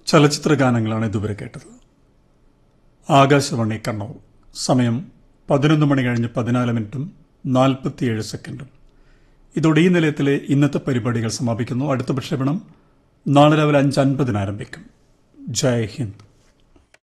ചലച്ചിത്ര ഗാനങ്ങളാണ് ഇതുവരെ കേട്ടത്. ആകാശവാണി കണ്ണൂർ. സമയം 11 മണി കഴിഞ്ഞ് 14 മിനിറ്റും 47 സെക്കൻഡും. ഇതോടെ ഈ നിലയത്തിലെ ഇന്നത്തെ പരിപാടികൾ സമാപിക്കുന്നു. അടുത്ത പ്രക്ഷേപണം നാളെ രാവിലെ 5:50 ആരംഭിക്കും. ജയ് ഹിന്ദ്.